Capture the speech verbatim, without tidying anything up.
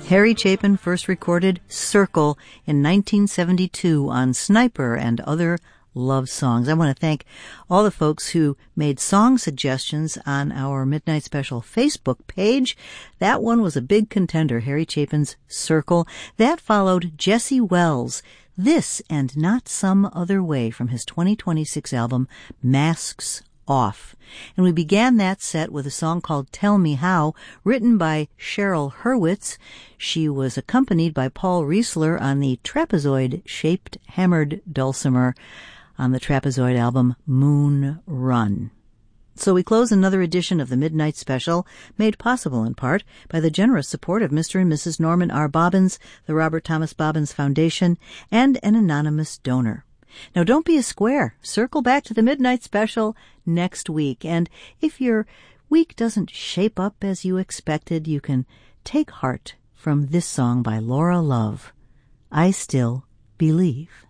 Harry Chapin first recorded Circle in nineteen seventy-two on Sniper and Other Love Songs. I want to thank all the folks who made song suggestions on our Midnight Special Facebook page. That one was a big contender, Harry Chapin's Circle. That followed Jesse Wells' This and Not Some Other Way from his twenty twenty-six album Masks Off. And we began that set with a song called Tell Me How, written by Cheryl Hurwitz. She was accompanied by Paul Riesler on the trapezoid-shaped hammered dulcimer on the Trapezoid album Moon Run. So we close another edition of the Midnight Special, made possible in part by the generous support of Mister and Missus Norman R. Bobbins, the Robert Thomas Bobbins Foundation, and an anonymous donor. Now don't be a square. Circle back to the Midnight Special next week. And if your week doesn't shape up as you expected, you can take heart from this song by Laura Love, I Still Believe.